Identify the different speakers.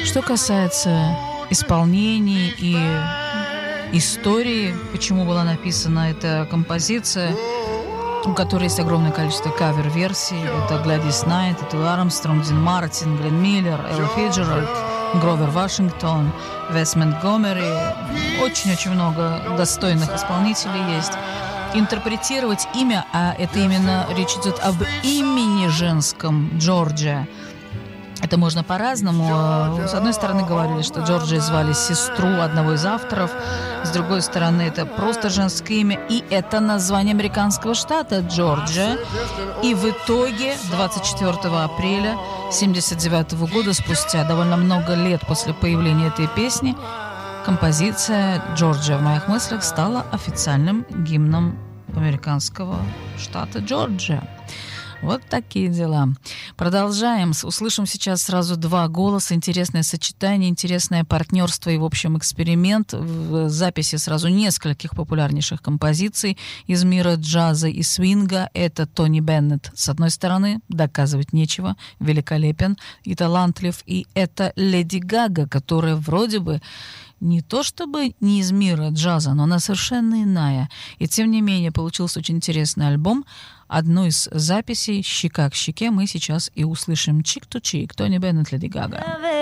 Speaker 1: Что касается исполнений и истории, почему была написана эта композиция, у которой есть огромное количество кавер-версий. Это Гладис Найт, это Армстронг, Дин Мартин, Глен Миллер, Элла Фиджеральд, Гровер Вашингтон, Вес Монтгомери. Очень-очень много достойных исполнителей есть. Интерпретировать имя, а это именно речь идет об имени женском Джорджия. Это можно по-разному. С одной стороны, говорили, что Джорджией звали сестру одного из авторов. С другой стороны, это просто женское имя. И это название американского штата Джорджия. И в итоге 24 апреля 1979 года, спустя довольно много лет после появления этой песни, композиция «Джорджия в моих мыслях» стала официальным гимном американского штата Джорджия. Вот такие дела. Продолжаем. Услышим сейчас сразу два голоса. Интересное сочетание, интересное партнерство и, в общем, эксперимент в записи сразу нескольких популярнейших композиций из мира джаза и свинга. Это Тони Беннет, с одной стороны, доказывать нечего, великолепен и талантлив. И это Леди Гага, которая вроде бы не то чтобы не из мира джаза, но она совершенно иная. И тем не менее получился очень интересный альбом. Одну из записей «Щека к щеке» мы сейчас и услышим. «Чик-то-чик», Тони Беннет, Леди Гага.